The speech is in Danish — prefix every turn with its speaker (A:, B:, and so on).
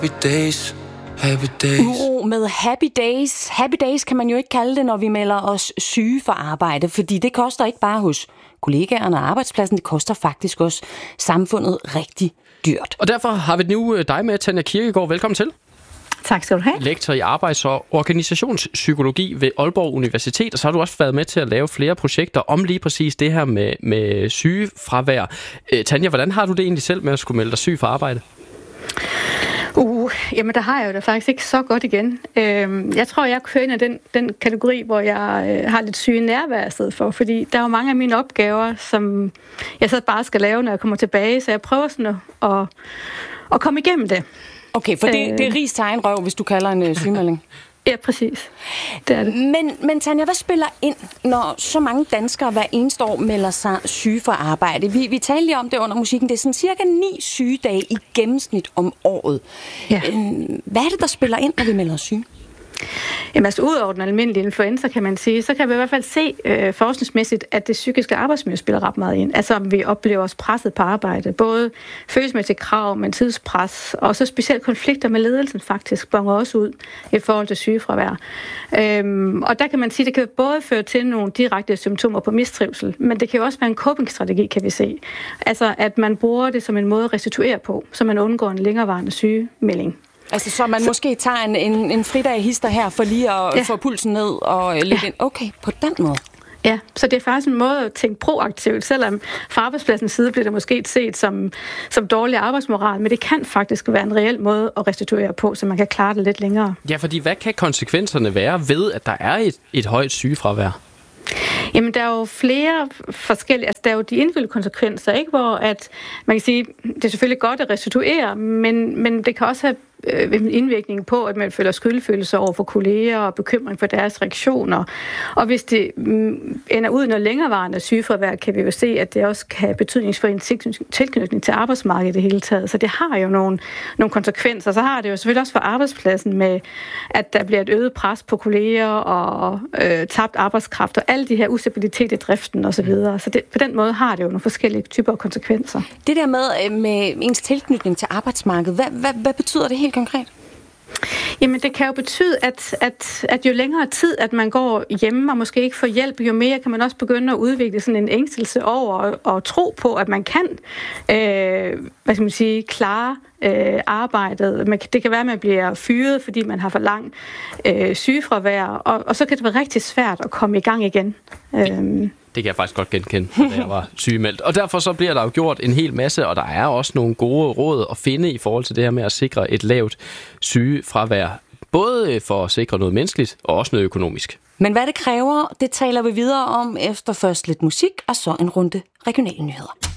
A: Uro med happy days. Happy days kan man jo ikke kalde det, når vi melder os syge for arbejde, fordi det koster ikke bare hos kollegaerne og arbejdspladsen, det koster faktisk også samfundet rigtig dyrt.
B: Og derfor har vi nu dig med, Tanja Kirkegaard. Velkommen til.
C: Tak skal du have.
B: Lektor i arbejds- og organisationspsykologi ved Aalborg Universitet, og så har du også været med til at lave flere projekter om lige præcis det her med sygefravær. Tanja, hvordan har du det egentlig selv med at skulle melde dig syg for arbejde?
C: Jamen der har jeg jo det faktisk ikke så godt igen. Jeg tror, jeg kører ind af den kategori, hvor jeg har lidt syge nærvær i stedet for, fordi der er jo mange af mine opgaver, som jeg så bare skal lave, når jeg kommer tilbage, så jeg prøver sådan at komme igennem det.
A: Okay, for det er rigs til egen røv, hvis du kalder en sygemelding.
C: Ja, præcis. Det er det.
A: Men Tanja, hvad spiller ind, når så mange danskere hver eneste år melder sig syge for arbejde? Vi talte lige om det under musikken. Det er sådan cirka 9 sygedage i gennemsnit om året.
C: Ja.
A: Hvad er det, der spiller ind, når vi melder os syge?
C: Jamen altså, udover den almindelige influenza, kan man sige, så kan vi i hvert fald se forskningsmæssigt, at det psykiske arbejdsmiljø spiller ret meget ind. Altså, om vi oplever os presset på arbejde. Både følelsesmæssige krav, men tidspres, og så specielt konflikter med ledelsen faktisk bonger også ud i forhold til sygefravær. Og der kan man sige, at det kan både føre til nogle direkte symptomer på mistrivsel, men det kan jo også være en coping-strategi, kan vi se. Altså, at man bruger det som en måde at restituere på, så man undgår en længerevarende sygemelding.
A: Altså, så man måske tager en fridag hister her for lige at få pulsen ned og lidt ind. Okay, på den måde.
C: Ja, så det er faktisk en måde at tænke proaktivt, selvom fra arbejdspladsens side bliver det måske set som dårlig arbejdsmoral, men det kan faktisk være en reel måde at restituere på, så man kan klare det lidt længere.
B: Ja, fordi hvad kan konsekvenserne være ved, at der er et højt sygefravær?
C: Jamen, der er jo flere forskellige, altså der er jo de individuelle konsekvenser, ikke? Hvor at man kan sige, det er selvfølgelig godt at restituere, men det kan også have en indvirkning på, at man føler skyldfølelse over for kolleger og bekymring for deres reaktioner. Og hvis det ender ud i noget længerevarende sygefravær, kan vi jo se, at det også kan have betydning for en tilknytning til arbejdsmarkedet i det hele taget. Så det har jo nogle konsekvenser. Så har det jo selvfølgelig også for arbejdspladsen med, at der bliver et øget pres på kolleger og tabt arbejdskraft og alle de her ustabilitet i driften osv. Så på den måde har det jo nogle forskellige typer af konsekvenser.
A: Det der med ens tilknytning til arbejdsmarkedet, hvad betyder det helt konkret?
C: Jamen, det kan jo betyde, at jo længere tid, at man går hjemme og måske ikke får hjælp, jo mere kan man også begynde at udvikle sådan en ængstelse over og tro på, at man kan klare arbejdet. Det kan være, at man bliver fyret, fordi man har for lang sygefravær, og så kan det være rigtig svært at komme i gang igen.
B: Det kan jeg faktisk godt genkende, da jeg var sygemeldt. Og derfor så bliver der jo gjort en hel masse, og der er også nogle gode råd at finde i forhold til det her med at sikre et lavt sygefravær. Både for at sikre noget menneskeligt og også noget økonomisk.
A: Men hvad det kræver, det taler vi videre om efter først lidt musik og så en runde regionale nyheder.